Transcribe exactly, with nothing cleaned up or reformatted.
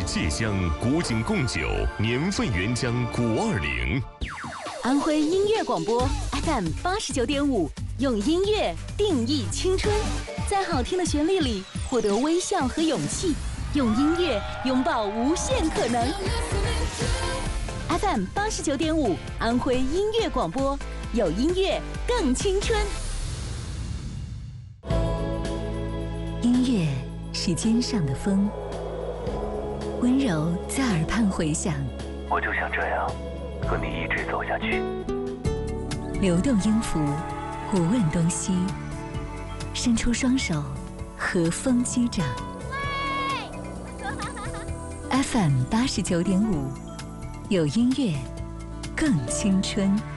芥香古井贡酒年份原浆古二零。 安徽音乐广播 F M 八十九点五，用音乐定义青春，在好听的旋律里获得微笑和勇气，用音乐拥抱无限可能。F M 八十九点五，安徽音乐广播，有音乐更青春。音乐是肩上的风，温柔在耳畔回响。 我就想这样和你一直走下去。 流动音符，无问东西，伸出双手，和风击掌。F M 八十九点五，有音乐更青春。